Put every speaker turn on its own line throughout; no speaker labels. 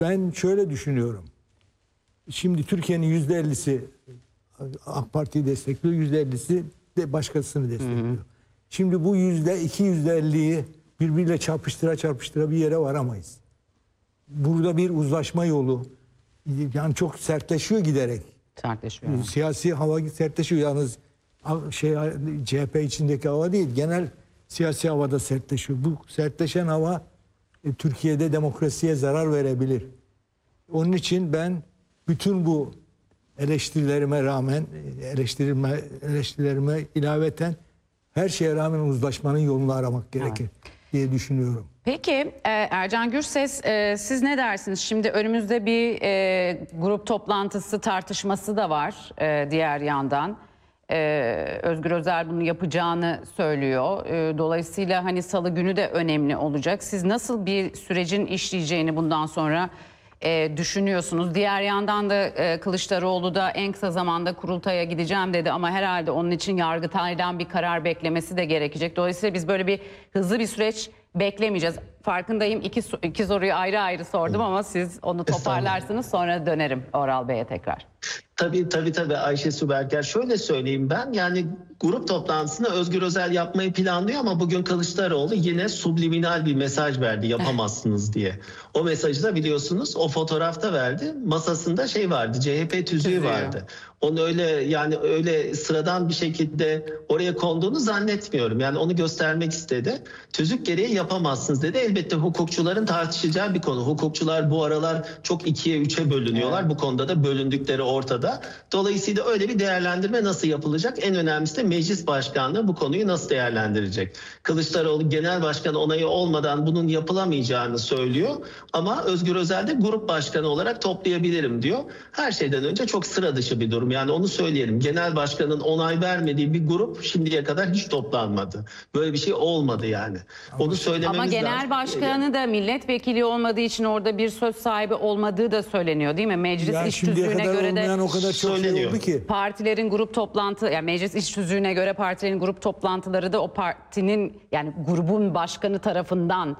Ben şöyle düşünüyorum. Şimdi Türkiye'nin %50'si AK Parti'yi destekliyor, %50'si de başkasını destekliyor. Şimdi bu %250'yi birbiriyle çarpıştıra bir yere varamayız. Burada bir uzlaşma yolu, yani çok sertleşiyor giderek.
Sertleşiyor.
Siyasi hava sertleşiyor. Yalnız CHP içindeki hava değil, genel siyasi havada sertleşiyor. Bu sertleşen hava Türkiye'de demokrasiye zarar verebilir. Onun için ben bütün bu eleştirilerime rağmen, eleştirilerime ilaveten her şeye rağmen uzlaşmanın yolunu aramak gerekir diye düşünüyorum.
Peki Ercan Gürses, siz ne dersiniz? Şimdi önümüzde bir grup toplantısı tartışması da var diğer yandan. Özgür Özel bunu yapacağını söylüyor. Dolayısıyla hani Salı günü de önemli olacak. Siz nasıl bir sürecin işleyeceğini bundan sonra düşünüyorsunuz? Diğer yandan da Kılıçdaroğlu da en kısa zamanda kurultaya gideceğim dedi ama herhalde onun için Yargıtay'dan bir karar beklemesi de gerekecek. Dolayısıyla biz böyle bir hızlı bir süreç beklemeyeceğiz. Farkındayım, iki soruyu ayrı ayrı sordum ama siz onu toparlarsınız, sonra dönerim Oral Bey'e tekrar.
Tabii Ayşe Süberker. Şöyle söyleyeyim ben, yani grup toplantısını Özgür Özel yapmayı planlıyor ama bugün Kılıçdaroğlu yine subliminal bir mesaj verdi, yapamazsınız diye. O mesajı da biliyorsunuz o fotoğrafta verdi. Masasında şey vardı, CHP tüzüğü vardı. Onu öyle sıradan bir şekilde oraya konduğunu zannetmiyorum. Yani onu göstermek istedi. Tüzük gereği yapamazsınız dedi. Elbette hukukçuların tartışacağı bir konu. Hukukçular bu aralar çok 2'ye 3'e bölünüyorlar. Bu konuda da bölündükleri ortada. Dolayısıyla öyle bir değerlendirme nasıl yapılacak? En önemlisi de meclis başkanlığı bu konuyu nasıl değerlendirecek? Kılıçdaroğlu genel başkan onayı olmadan bunun yapılamayacağını söylüyor. Ama Özgür Özel de grup başkanı olarak toplayabilirim diyor. Her şeyden önce çok sıra dışı bir durum. Yani onu söyleyelim. Genel başkanın onay vermediği bir grup şimdiye kadar hiç toplanmadı. Böyle bir şey olmadı yani. Onu söylememiz
ama genel
lazım.
başkanı da milletvekili olmadığı için orada bir söz sahibi olmadığı da söyleniyor değil mi? Meclis
Yani
iş
şimdiye
tüzüğüne
kadar
göre de
olmayan o kadar çok şey oldu ki.
partilerin grup toplantı, yani meclis iş tüzüğüne göre partilerin grup toplantıları da o partinin, yani grubun başkanı tarafından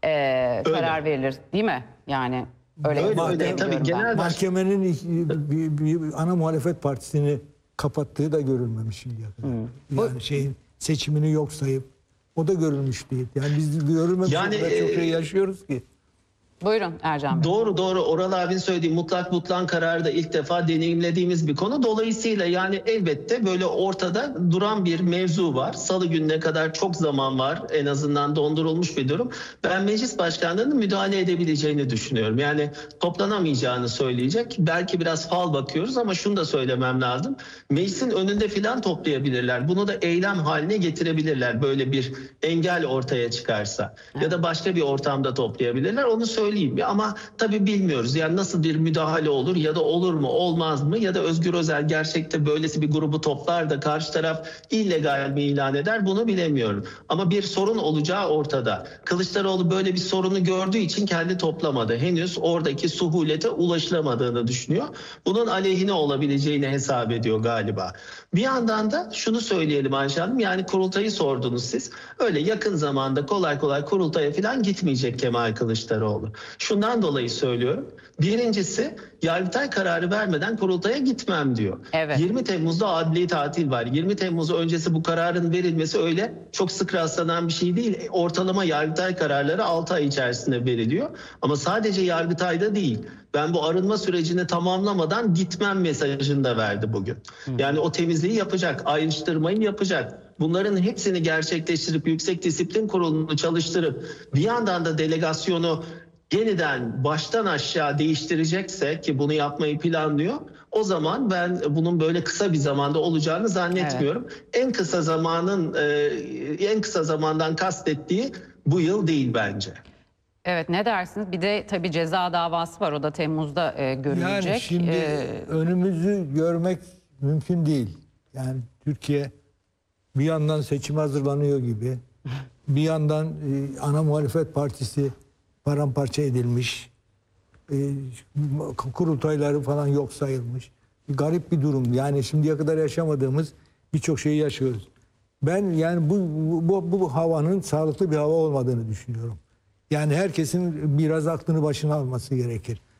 karar verilir değil mi? Yani öyle
tabii genel
mahkemenin bir ana muhalefet partisini kapattığı da görülmemiş şimdiye kadar. Yani seçimini yok sayıp o da görülmüş değil. Yani biz görülmemiş o kadar çok şey yaşıyoruz ki.
Buyurun Ercan Bey.
Doğru. Oral abinin söylediği mutlak butlan kararı da ilk defa deneyimlediğimiz bir konu. Dolayısıyla yani elbette böyle ortada duran bir mevzu var. Salı gününe kadar çok zaman var. En azından dondurulmuş bir durum. Ben meclis başkanlığının müdahale edebileceğini düşünüyorum. Yani toplanamayacağını söyleyecek. Belki biraz fal bakıyoruz ama şunu da söylemem lazım. Meclisin önünde filan toplayabilirler. Bunu da eylem haline getirebilirler. Böyle bir engel ortaya çıkarsa. Ya da başka bir ortamda toplayabilirler. Onu söyleyeyim. Ama tabii bilmiyoruz. Yani nasıl bir müdahale olur ya da olur mu olmaz mı, ya da Özgür Özel gerçekte böylesi bir grubu toplar da karşı taraf illegal mi ilan eder, bunu bilemiyorum. Ama bir sorun olacağı ortada. Kılıçdaroğlu böyle bir sorunu gördüğü için kendi toplamadı. Henüz oradaki suhulete ulaşılamadığını düşünüyor. Bunun aleyhine olabileceğini hesap ediyor galiba. Bir yandan da şunu söyleyelim Ayşe Hanım, yani kurultayı sordunuz siz. Öyle yakın zamanda kolay kolay kurultaya falan gitmeyecek Kemal Kılıçdaroğlu. Şundan dolayı söylüyorum. Birincisi, Yargıtay kararı vermeden kurultaya gitmem diyor.
Evet.
20 Temmuz'da adli tatil var. 20 Temmuz öncesi bu kararın verilmesi öyle çok sık rastlanan bir şey değil. Ortalama Yargıtay kararları 6 ay içerisinde veriliyor. Ama sadece Yargıtay'da değil. Ben bu arınma sürecini tamamlamadan gitmem mesajını da verdi bugün. Yani o temizliği yapacak, ayrıştırmayı yapacak. Bunların hepsini gerçekleştirip Yüksek Disiplin Kurulu'nu çalıştırıp bir yandan da delegasyonu yeniden baştan aşağı değiştirecekse, ki bunu yapmayı planlıyor, o zaman ben bunun böyle kısa bir zamanda olacağını zannetmiyorum. Evet. En kısa zamandan kastettiği bu yıl değil bence.
Evet, ne dersiniz? Bir de tabii ceza davası var. O da Temmuz'da görülecek.
Yani şimdi önümüzü görmek mümkün değil. Yani Türkiye bir yandan seçime hazırlanıyor gibi, bir yandan ana muhalefet partisi paramparça edilmiş, kurultayları falan yok sayılmış. Garip bir durum. Yani şimdiye kadar yaşamadığımız birçok şeyi yaşıyoruz. Ben yani bu havanın sağlıklı bir hava olmadığını düşünüyorum. Yani herkesin biraz aklını başına alması gerekir.